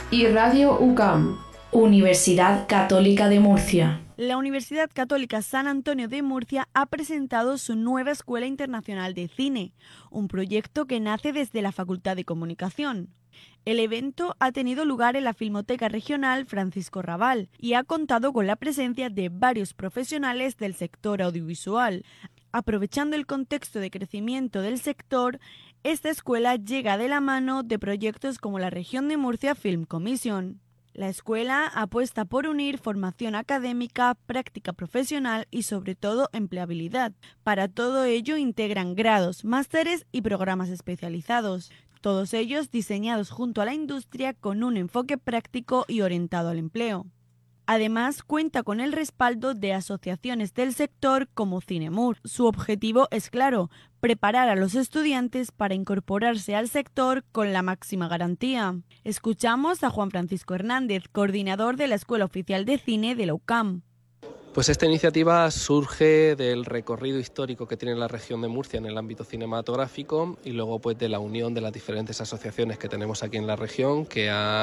Y Radio UCAM, Universidad Católica de Murcia. La Universidad Católica San Antonio de Murcia ha presentado su nueva Escuela Internacional de Cine, un proyecto que nace desde la Facultad de Comunicación. El evento ha tenido lugar en la Filmoteca Regional Francisco Rabal y ha contado con la presencia de varios profesionales del sector audiovisual. Aprovechando el contexto de crecimiento del sector, esta escuela llega de la mano de proyectos como la Región de Murcia Film Commission. La escuela apuesta por unir formación académica, práctica profesional y sobre todo empleabilidad. Para todo ello integran grados, másteres y programas especializados, todos ellos diseñados junto a la industria con un enfoque práctico y orientado al empleo. Además, cuenta con el respaldo de asociaciones del sector como Cinemur. Su objetivo es claro: preparar a los estudiantes para incorporarse al sector con la máxima garantía. Escuchamos a Juan Francisco Hernández, coordinador de la Escuela Oficial de Cine de la UCAM. Pues esta iniciativa surge del recorrido histórico que tiene la región de Murcia en el ámbito cinematográfico y luego pues de la unión de las diferentes asociaciones que tenemos aquí en la región que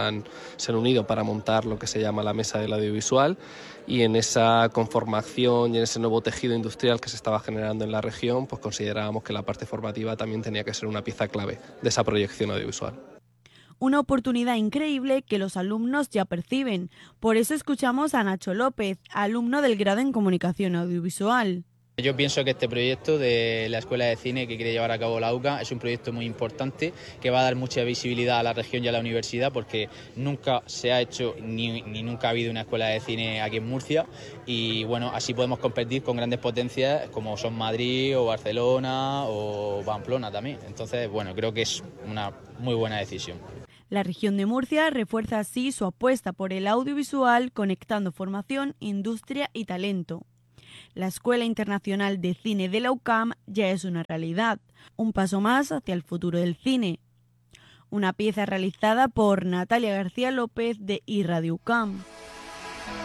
se han unido para montar lo que se llama la Mesa del Audiovisual, y en esa conformación y en ese nuevo tejido industrial que se estaba generando en la región, pues considerábamos que la parte formativa también tenía que ser una pieza clave de esa proyección audiovisual. Una oportunidad increíble que los alumnos ya perciben. Por eso escuchamos a Nacho López, alumno del grado en Comunicación Audiovisual. Yo pienso que este proyecto de la Escuela de Cine que quiere llevar a cabo la UCA es un proyecto muy importante que va a dar mucha visibilidad a la región y a la universidad, porque nunca se ha hecho ni nunca ha habido una escuela de cine aquí en Murcia, y bueno, así podemos competir con grandes potencias como son Madrid o Barcelona o Pamplona también. Entonces, bueno, creo que es una muy buena decisión. La región de Murcia refuerza así su apuesta por el audiovisual, conectando formación, industria y talento. La Escuela Internacional de Cine de la UCAM ya es una realidad, un paso más hacia el futuro del cine. Una pieza realizada por Natalia García López de iRadio UCAM.